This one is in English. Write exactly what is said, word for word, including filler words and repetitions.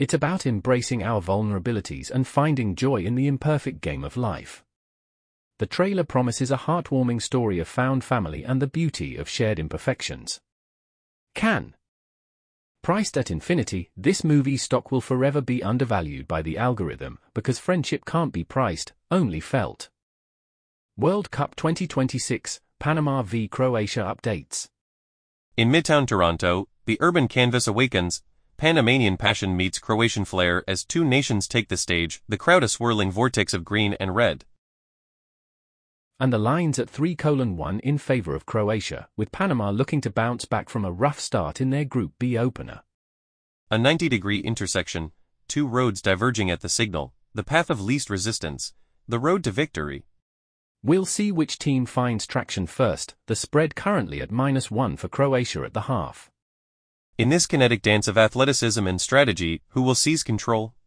It's about embracing our vulnerabilities and finding joy in the imperfect game of life. The trailer promises a heartwarming story of found family and the beauty of shared imperfections. Can. Priced at infinity, this movie stock will forever be undervalued by the algorithm because friendship can't be priced, only felt. World Cup twenty twenty-six, Panama v Croatia updates. In Midtown Toronto, the urban canvas awakens, Panamanian passion meets Croatian flair as two nations take the stage, the crowd a swirling vortex of green and red. And the lines at three to one in favor of Croatia, with Panama looking to bounce back from a rough start in their Group B opener. A ninety-degree intersection, two roads diverging at the signal, the path of least resistance, the road to victory. We'll see which team finds traction first, the spread currently at minus one for Croatia at the half. In this kinetic dance of athleticism and strategy, who will seize control?